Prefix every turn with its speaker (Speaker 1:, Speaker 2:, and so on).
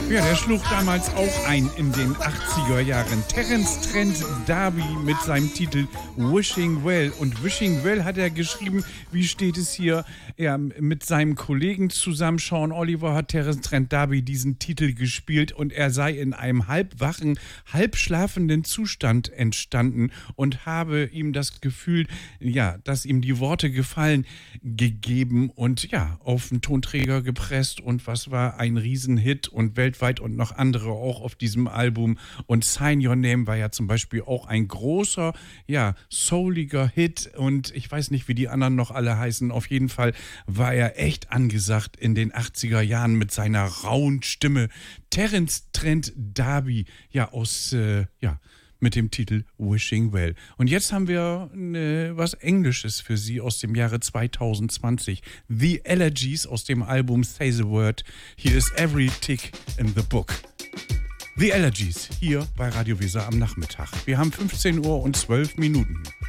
Speaker 1: Ja, der schlug damals auch ein in den 80er Jahren. Terence Trent D'Arby mit seinem Titel Wishing Well. Und Wishing Well hat er geschrieben, wie steht es hier, ja, mit seinem Kollegen zusammen. Sean Oliver hat Terence Trent D'Arby diesen Titel gespielt und er sei in einem halbwachen, halbschlafenden Zustand entstanden und habe ihm das Gefühl, ja, dass ihm die Worte gefallen, gegeben und ja, auf den Tonträger gepresst und was war ein Riesenhit und weltweit und noch andere auch auf diesem Album. Und Sign Your Name war ja zum Beispiel auch ein großer, ja, souliger Hit und ich weiß nicht, wie die anderen noch alle heißen. Auf jeden Fall war er echt angesagt in den 80er Jahren mit seiner rauen Stimme. Terence Trent D'Arby, ja, mit dem Titel Wishing Well. Und jetzt haben wir was Englisches für Sie aus dem Jahre 2020. The Elegies aus dem Album Say the Word. Hier ist Every Tick in the Book. The Elegies hier bei Radio Weser am Nachmittag. Wir haben 15 Uhr und 12 Minuten.